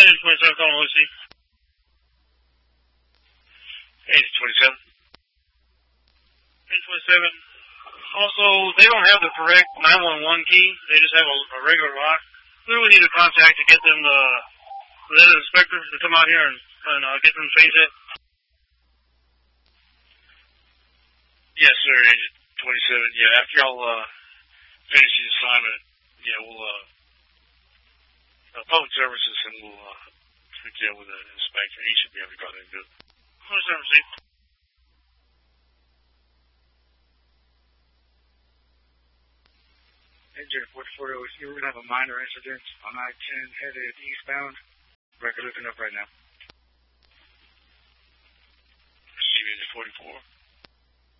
Agent 27 calling OC. Agent 27. Agent 27. Also, they don't have the correct 911 key. They just have a regular lock. Who do we need to contact to get them let the inspector to come out here and get them face it? Yes, sir, Agent 27. Yeah, after y'all finish the assignment, yeah, we'll public services and we'll hook you up with an inspector. He should be able to go ahead and do it. Receive. Agent 44, we're going to have a minor incident on I-10 headed eastbound. Record looking up right now. Receive Agent 44.